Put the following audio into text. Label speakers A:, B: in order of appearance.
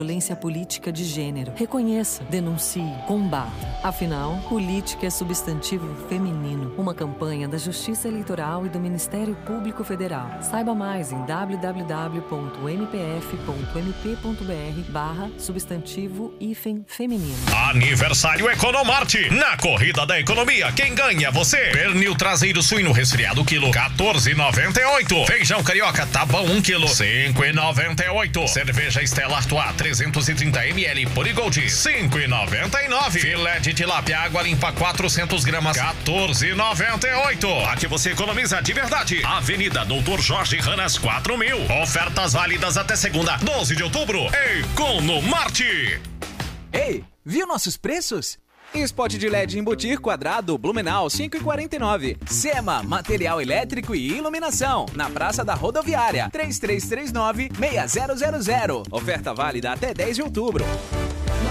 A: Violência política de gênero. Reconheça, denuncie, combata. Afinal, política é substantivo feminino. Uma campanha da Justiça Eleitoral e do Ministério Público Federal. Saiba mais em www.mpf.mp.br/substantivo-feminino.
B: Aniversário Economarte. Na corrida da economia, quem ganha é você. Pernil traseiro suíno resfriado quilo, 14,98. Feijão carioca tabão 1 quilo, 5,98. Cerveja Stella Artois 330 ml Purigold, 5,99. Filé de tilápia água limpa 400 gramas, 14,98. Aqui você economiza de verdade. Avenida Doutor Jorge Ranas 4000. Ofertas válidas até segunda, 12 de outubro. Economarte.
C: Ei, viu nossos preços? Spot de LED embutir quadrado Blumenau 5,49. Sema, material elétrico e iluminação, na Praça da Rodoviária 3339-6000. Oferta válida até 10 de outubro.